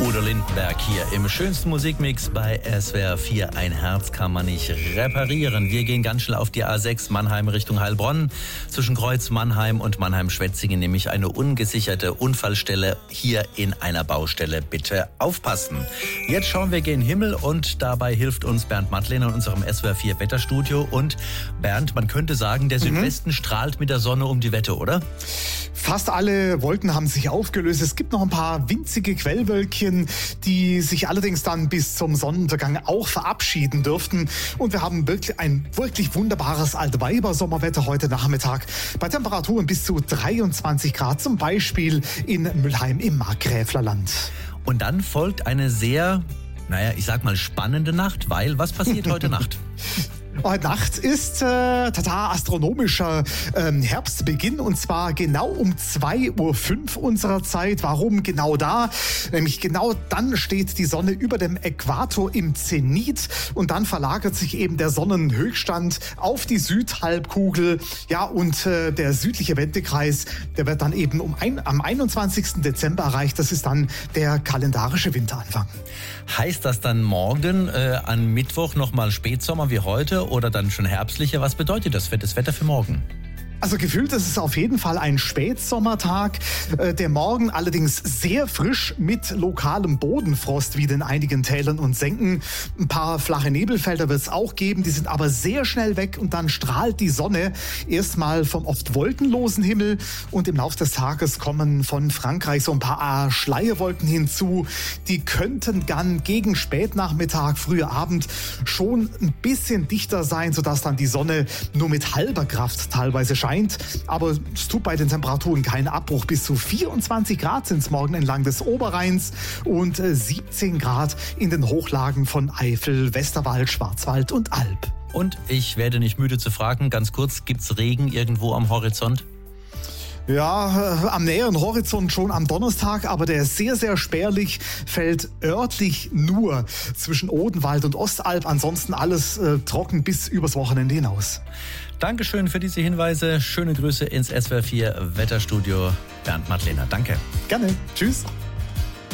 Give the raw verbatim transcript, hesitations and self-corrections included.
Udo Lindenberg hier im schönsten Musikmix bei S W R vier. Ein Herz kann man nicht reparieren. Wir gehen ganz schnell auf die A sechs Mannheim Richtung Heilbronn. Zwischen Kreuz Mannheim und Mannheim-Schwetzingen nämlich eine ungesicherte Unfallstelle hier in einer Baustelle. Bitte aufpassen. Jetzt schauen wir gen Himmel und dabei hilft uns Bernd Mattlener in unserem S W R vier Wetterstudio. Und Bernd, man könnte sagen, der Südwesten mhm. strahlt mit der Sonne um die Wette, oder? Fast alle Wolken haben sich aufgelöst. Es gibt noch ein paar winzige Quellwölkchen, die sich allerdings dann bis zum Sonnenuntergang auch verabschieden dürften. Und wir haben wirklich ein wirklich wunderbares Altweiber-Sommerwetter heute Nachmittag bei Temperaturen bis zu dreiundzwanzig Grad, zum Beispiel in Mülheim im Markgräflerland. Und dann folgt eine sehr, naja, ich sag mal spannende Nacht, weil was passiert heute Nacht? Heute Nacht ist äh, tata astronomischer ähm, Herbstbeginn, und zwar genau um zwei Uhr fünf unserer Zeit. Warum genau da? Nämlich genau dann steht die Sonne über dem Äquator im Zenit und dann verlagert sich eben der Sonnenhöchststand auf die Südhalbkugel. Ja, und äh, der südliche Wendekreis, der wird dann eben um ein, am einundzwanzigsten Dezember erreicht. Das ist dann der kalendarische Winteranfang. Heißt das dann morgen äh, an Mittwoch nochmal Spätsommer wie heute oder dann schon herbstlicher? Was bedeutet das für das Wetter für morgen? Also gefühlt ist es auf jeden Fall ein Spätsommertag. Äh, der Morgen allerdings sehr frisch mit lokalem Bodenfrost wie in einigen Tälern und Senken. Ein paar flache Nebelfelder wird es auch geben, die sind aber sehr schnell weg und dann strahlt die Sonne erstmal vom oft wolkenlosen Himmel und im Laufe des Tages kommen von Frankreich so ein paar Schleierwolken hinzu. Die könnten dann gegen Spätnachmittag, früher Abend schon ein bisschen dichter sein, sodass dann die Sonne nur mit halber Kraft teilweise scheint. Aber es tut bei den Temperaturen keinen Abbruch. Bis zu vierundzwanzig Grad sind es morgen entlang des Oberrheins und siebzehn Grad in den Hochlagen von Eifel, Westerwald, Schwarzwald und Alb. Und ich werde nicht müde zu fragen, ganz kurz, gibt's Regen irgendwo am Horizont? Ja, äh, am näheren Horizont schon am Donnerstag, aber der ist sehr, sehr spärlich, fällt örtlich nur zwischen Odenwald und Ostalb. Ansonsten alles äh, trocken bis übers Wochenende hinaus. Dankeschön für diese Hinweise. Schöne Grüße ins S W R vier Wetterstudio. Bernd Mattlener, danke. Gerne. Tschüss.